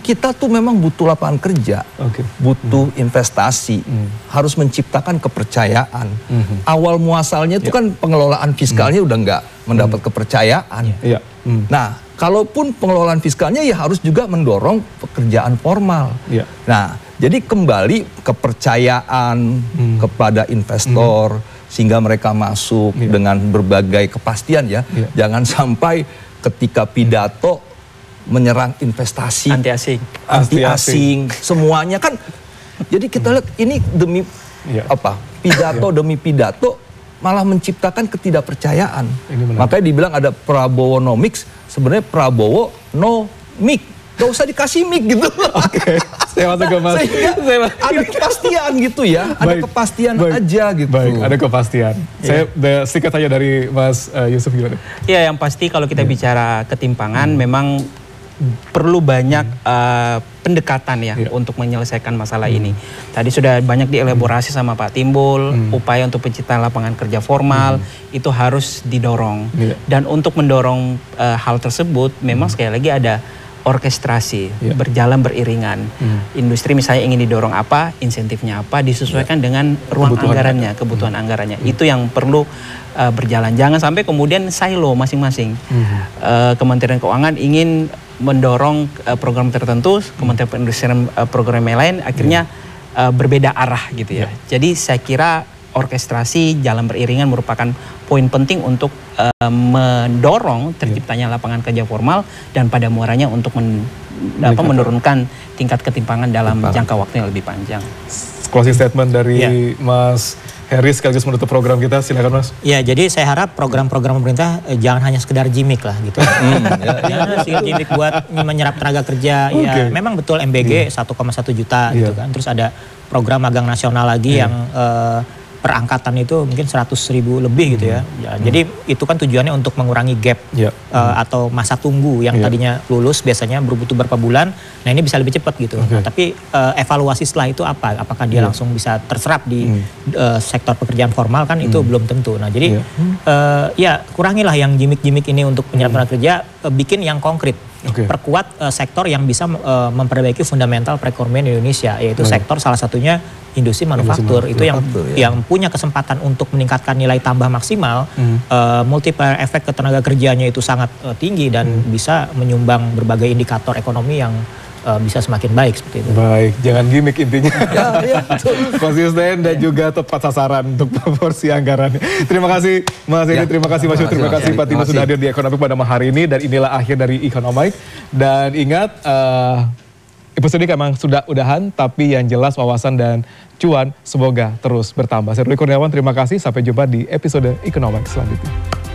kita tuh memang butuh lapangan kerja, butuh investasi, harus menciptakan kepercayaan. Awal muasalnya itu kan pengelolaan fiskalnya udah nggak mendapat kepercayaan. Nah, kalaupun pengelolaan fiskalnya ya harus juga mendorong pekerjaan formal. Nah, jadi kembali kepercayaan kepada investor sehingga mereka masuk dengan berbagai kepastian ya. Jangan sampai ketika pidato menyerang investasi, anti asing, semuanya kan. Jadi kita lihat ini demi pidato demi pidato malah menciptakan ketidakpercayaan. Makanya dibilang ada Prabowonomics, sebenarnya Prabowo no mic, gak usah dikasih mic gitu. Saya masuk ke Mas. Sehingga ada kepastian gitu ya, ada kepastian aja gitu. Ada kepastian. Saya singkat saja dari Mas Yusuf gimana? Ya, yang pasti kalau kita bicara ketimpangan memang perlu banyak pendekatan ya untuk menyelesaikan masalah ini. Tadi sudah banyak dielaborasi sama Pak Timbul, upaya untuk penciptaan lapangan kerja formal itu harus didorong. Dan untuk mendorong hal tersebut memang sekali lagi ada orkestrasi, berjalan beriringan. Industri misalnya ingin didorong apa, insentifnya apa, disesuaikan dengan ruang anggarannya, kebutuhan anggarannya. Itu yang perlu berjalan. Jangan sampai kemudian silo masing-masing. Kementerian Keuangan ingin mendorong program tertentu, Kementerian Perindustrian program yang lain, akhirnya berbeda arah gitu ya. Jadi saya kira orkestrasi jalan beriringan merupakan poin penting untuk mendorong terciptanya lapangan kerja formal dan pada muaranya untuk menurunkan tingkat ketimpangan dalam jangka waktu yang lebih panjang. Closing statement dari Mas Heri sekaligus menutup program kita, silakan Mas. Ya, jadi saya harap program-program pemerintah jangan hanya sekedar gimmick lah gitu. Jangan sekedar gimmick buat menyerap tenaga kerja. Ya, memang betul MBG 1,1 juta gitu kan. Terus ada program magang nasional lagi yang perangkatan itu mungkin 100.000 lebih gitu ya. Jadi itu kan tujuannya untuk mengurangi gap atau masa tunggu yang tadinya lulus biasanya butuh berapa bulan. Nah, ini bisa lebih cepat gitu. Nah, tapi evaluasi setelah itu apa? Apakah dia langsung bisa terserap di sektor pekerjaan formal kan itu belum tentu. Nah, jadi ya kurangilah yang gimmick-gimmick ini untuk penyerapan tenaga kerja, bikin yang konkret. Perkuat sektor yang bisa memperbaiki fundamental perekonomian Indonesia, yaitu sektor salah satunya industri manufaktur. Itu yang punya kesempatan untuk meningkatkan nilai tambah maksimal, multiplier efek ke tenaga kerjanya itu sangat tinggi dan bisa menyumbang berbagai indikator ekonomi yang bisa semakin baik seperti itu. Baik, jangan gimmick intinya. Konsisten dan juga tepat sasaran untuk proporsi anggarannya. Terima kasih Mas Heri, terima kasih Mas Yusuf, terima kasih Pak Timbul sudah hadir di Ekonomik pada hari ini. Dan inilah akhir dari Ekonomik. Dan ingat, episode ini memang sudah udahan, tapi yang jelas wawasan dan cuan semoga terus bertambah. Saya Ruli Kurniawan, terima kasih. Sampai jumpa di episode Ekonomik selanjutnya.